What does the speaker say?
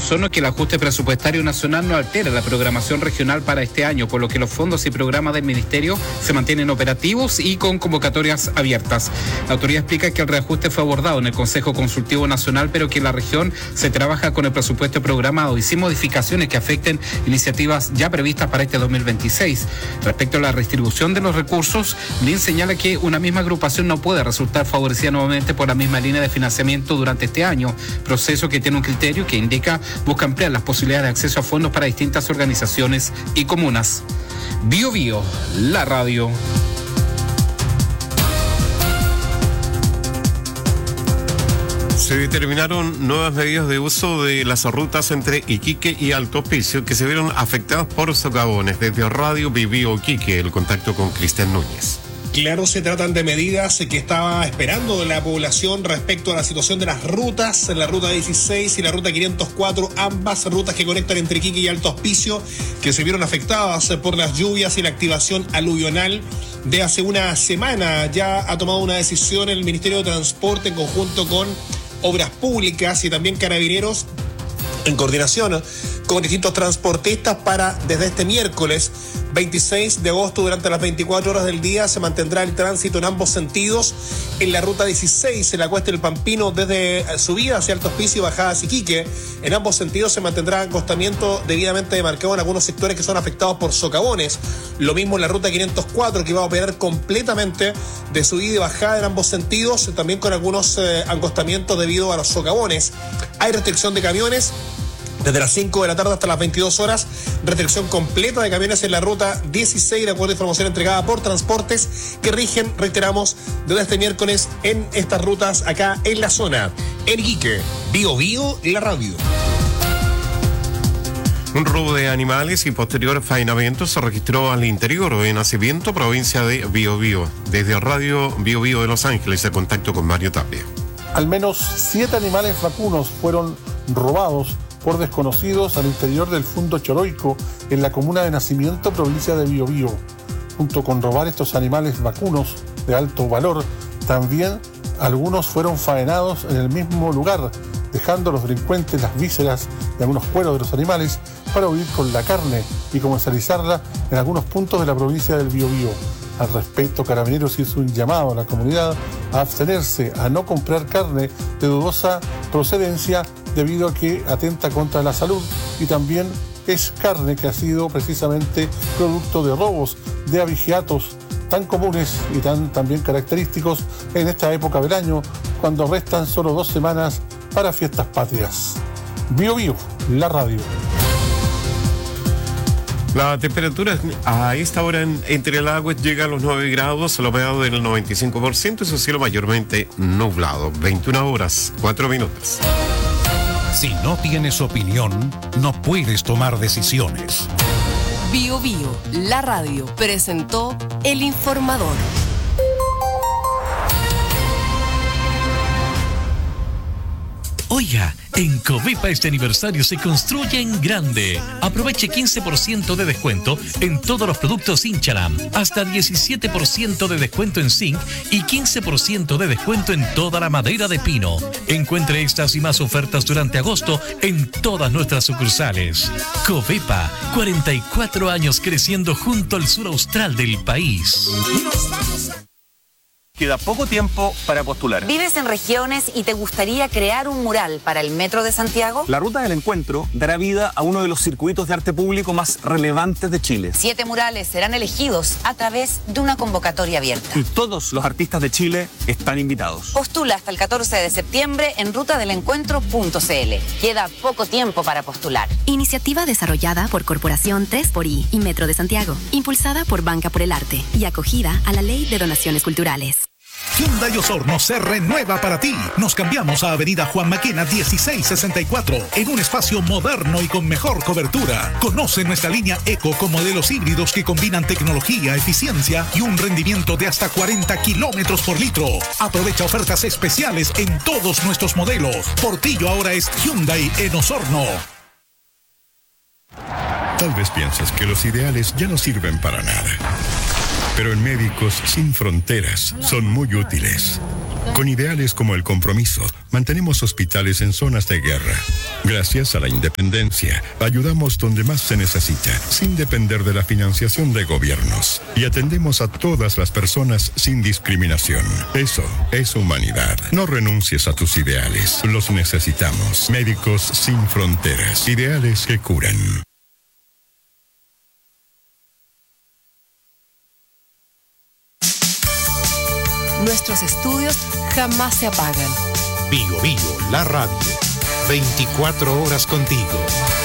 Osorno que el ajuste presupuestario nacional no altera la programación regional para este año, por lo que los fondos y programas del Ministerio se mantienen operativos y con convocatorias abiertas. La autoridad explica que el reajuste fue abordado en el Consejo Consultivo Nacional, pero que en la región se trabaja con el presupuesto programado y sin modificaciones que afecten iniciativas ya previstas para este 2026. Respecto a la redistribución de los recursos, Lin señala que una misma agrupación no puede resultar favorecida nuevamente por la misma línea de financiamiento durante este año, proceso que tiene un criterio que indica busca ampliar las posibilidades de acceso a fondos para distintas organizaciones y comunas. Bio Bio, la radio. Se determinaron nuevas medidas de uso de las rutas entre Iquique y Alto Hospicio que se vieron afectadas por socavones. Desde Radio Bio Iquique, el contacto con Cristian Núñez. Claro, se tratan de medidas que estaba esperando la población respecto a la situación de las rutas, la ruta 16 y la ruta 504, ambas rutas que conectan entre Iquique y Alto Hospicio, que se vieron afectadas por las lluvias y la activación aluvional de hace una semana. Ya ha tomado una decisión el Ministerio de Transporte en conjunto con Obras Públicas y también Carabineros, en coordinación con distintos transportistas, para desde este miércoles 26 de agosto durante las 24 horas del día se mantendrá el tránsito en ambos sentidos en la ruta 16, en la Cuesta del Pampino, desde subida hacia Alto Hospicio y bajada hacia Iquique. En ambos sentidos se mantendrá acostamiento debidamente demarcado en algunos sectores que son afectados por socavones. Lo mismo en la ruta 504, que va a operar completamente de subida y bajada en ambos sentidos, también con algunos acostamientos debido a los socavones. Hay restricción de camiones desde las 5 de la tarde hasta las 22 horas, restricción completa de camiones en la ruta 16, de acuerdo a información entregada por Transportes, que rigen, reiteramos, desde este miércoles en estas rutas acá en la zona. En Iquique, Bio Bio, la radio. Un robo de animales y posterior faenamiento se registró al interior de Nacimiento, provincia de Biobío. Desde Radio Biobío de Los Ángeles, el contacto con Mario Tapia. Al menos 7 animales vacunos fueron robados por desconocidos al interior del Fundo Choroico, en la comuna de Nacimiento, provincia de Biobío. Junto con robar estos animales vacunos de alto valor, también algunos fueron faenados en el mismo lugar, dejando a los delincuentes las vísceras y algunos cueros de los animales para huir con la carne y comercializarla en algunos puntos de la provincia del Biobío. Al respecto, Carabineros hizo un llamado a la comunidad a abstenerse, a no comprar carne de dudosa procedencia, debido a que atenta contra la salud y también es carne que ha sido precisamente producto de robos de abigeatos tan comunes y tan también característicos en esta época del año, cuando restan solo 2 semanas para fiestas patrias. Bio Bio, la radio. La temperatura a esta hora entre el agua llega a los 9 grados, la humedad del 95% y su cielo mayormente nublado. 21 horas, 4 minutos. Si no tienes opinión, no puedes tomar decisiones. Bio Bio, la radio, presentó El Informador. Oiga, en Covepa este aniversario se construye en grande. Aproveche 15% de descuento en todos los productos Inchalam, hasta 17% de descuento en zinc y 15% de descuento en toda la madera de pino. Encuentre estas y más ofertas durante agosto en todas nuestras sucursales. Covepa, 44 años creciendo junto al sur austral del país. Queda poco tiempo para postular. ¿Vives en regiones y te gustaría crear un mural para el Metro de Santiago? La Ruta del Encuentro dará vida a uno de los circuitos de arte público más relevantes de Chile. 7 murales serán elegidos a través de una convocatoria abierta. Y todos los artistas de Chile están invitados. Postula hasta el 14 de septiembre en rutadelencuentro.cl. Queda poco tiempo para postular. Iniciativa desarrollada por Corporación 3xI y Metro de Santiago, impulsada por Banca por el Arte y acogida a la Ley de Donaciones Culturales. Hyundai Osorno se renueva para ti. Nos cambiamos a Avenida Juan Maquena 1664 en un espacio moderno y con mejor cobertura. Conoce nuestra línea Eco con modelos híbridos que combinan tecnología, eficiencia y un rendimiento de hasta 40 kilómetros por litro. Aprovecha ofertas especiales en todos nuestros modelos. Portillo ahora es Hyundai en Osorno. Tal vez piensas que los ideales ya no sirven para nada. Pero en Médicos Sin Fronteras son muy útiles. Con ideales como el compromiso, mantenemos hospitales en zonas de guerra, Gracias a la independencia, ayudamos donde más se necesita, sin depender de la financiación de gobiernos. Y atendemos a todas las personas sin discriminación. Eso es humanidad. No renuncies a tus ideales. Los necesitamos. Médicos Sin Fronteras. Ideales que curan. Nuestros estudios jamás se apagan. Bio Bio, la radio. 24 horas contigo.